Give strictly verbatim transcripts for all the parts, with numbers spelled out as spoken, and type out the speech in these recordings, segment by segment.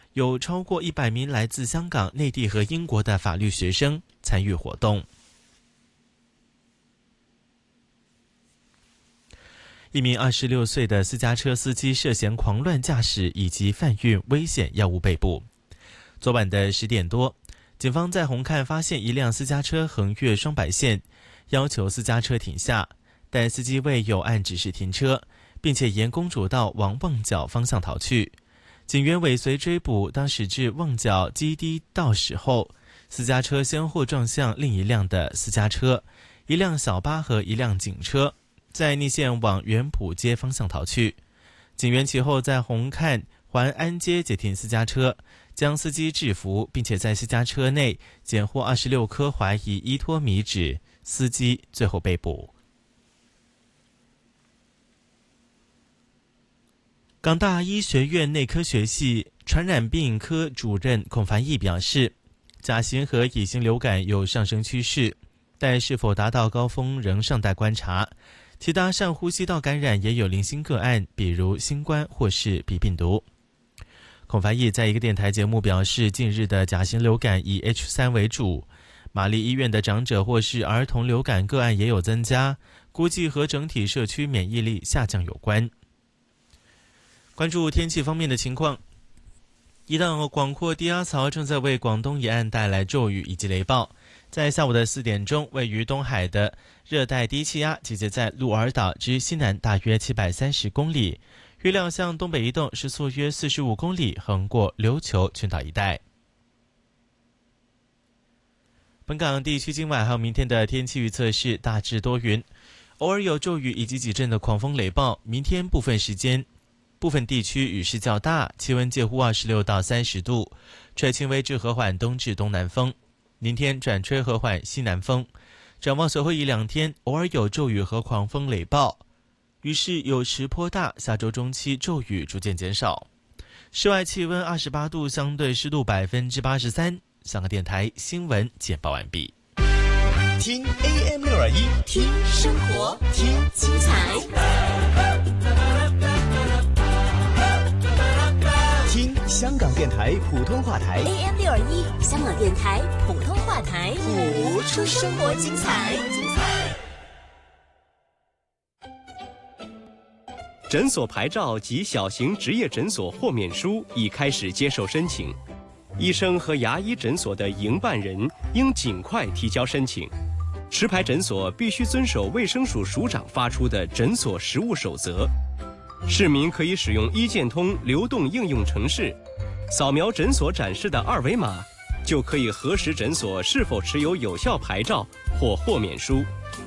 有超过一百名来自香港、内地和英国的法律学生参与活动。一名二十六岁的私家车司机涉嫌狂乱驾驶以及贩运危险药物被捕。昨晚的十点多，警方在红磡发现一辆私家车横越双白线，要求私家车停下，但司机未有按指示停车，并且沿公主道往旺角方向逃去。警员尾随追捕，当驶至旺角基地道时后，私家车先后撞向另一辆的私家车、一辆小巴和一辆警车，在逆线往元埔街方向逃去。警员其后在红磡环安街截停私家车，将司机制服，并且在私家车内检获二十六颗怀疑依托米脂，司机最后被捕。港大医学院内科学系传染病科主任孔繁毅表示，甲型和乙型流感有上升趋势，但是否达到高峰仍尚待观察。其他上呼吸道感染也有零星个案，比如新冠或是鼻病毒。孔繁毅在一个电台节目表示，近日的甲型流感以 H 三 为主，玛丽医院的长者或是儿童流感个案也有增加，估计和整体社区免疫力下降有关。关注天气方面的情况，一道广阔低压槽正在为广东沿岸带来骤雨以及雷暴。在下午的四点钟，位于东海的热带低气压集结在鹿儿岛之西南大约七百三十公里，预料向东北移动，时速约四十五公里，横过琉球群岛一带。本港地区今晚还有明天的天气预测是大致多云，偶尔有骤雨以及几阵的狂风雷暴。明天部分时间部分地区雨势较大，气温介乎二十六到三十度，吹轻微至和缓东至东南风。明天转吹和缓西南风。展望随后一两天，偶尔有骤雨和狂风雷暴，雨势有时颇大。下周中期骤雨逐渐减少。室外气温二十八度，相对湿度百分之八十三。香港电台新闻简报完毕。 听 A M 六二一， 听生活，听精彩。 听香港电台普通话台 A M 六二一，香港电台普通话台， 谱出生活精彩。 诊所牌照及小型执业诊所豁免书已开始接受申请，医生和牙医诊所的营办人应尽快提交申请。持牌诊所必须遵守卫生署署长发出的诊所实务守则。市民可以使用医健通流动应用程式，扫描诊所展示的二维码，就可以核实诊所是否持有有效牌照或豁免书。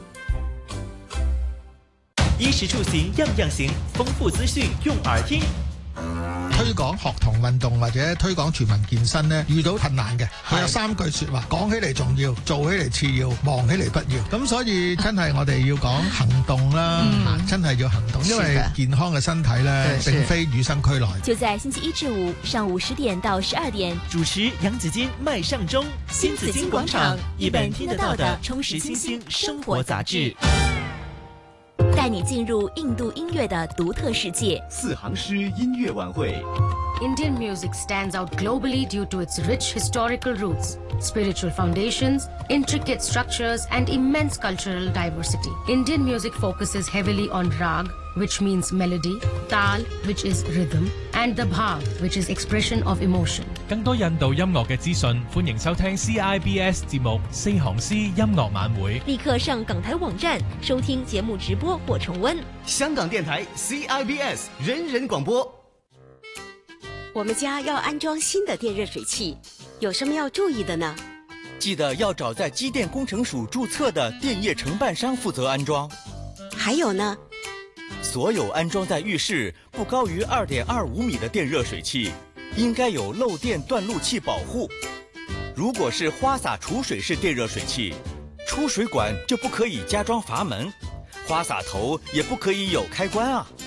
衣食住行樣樣行，豐富資訊用耳聽。 推廣學童運動或者推廣全民健身呢，遇到困難嘅，佢有三句說話，講起嚟重要，做起嚟次要，忙起嚟不要。咁所以真係我哋要講行動啦，嗯、真係要行動，因為健康嘅身體呢，並非與生俱來。 就在星期一至五上午十點到十二點， 主持楊子矜、麥尚中，新紫荊廣場一本聽得到的充實新興生活雜誌。 帶你進入印度音樂的獨特世界。 四行詩音樂晚會。 Indian music stands out globally due to its rich historical roots, spiritual foundations, intricate structures, and immense cultural diversity. Indian music focuses heavily on rag, which means melody, tal, which is rhythm, and the bhav, which is expression of emotion. 更多印度音樂嘅資訊，歡迎收聽 C I B S 節目《四行詩音樂晚會》。 立刻上港台網站收聽節目直播或重溫。 香港電台 C I B S 人人廣播。 我們家要安裝新的電熱水器，有什麼要注意的呢？ 記得要找在機電工程署註冊的電業承辦商負責安裝。 還有呢？ 所有安裝在浴室不高於 二點二五米的電熱水器，應該有漏電斷路器保護。如果是花灑儲水式電熱水器，出水管就不可以加裝閥門，花灑頭也不可以有開關啊。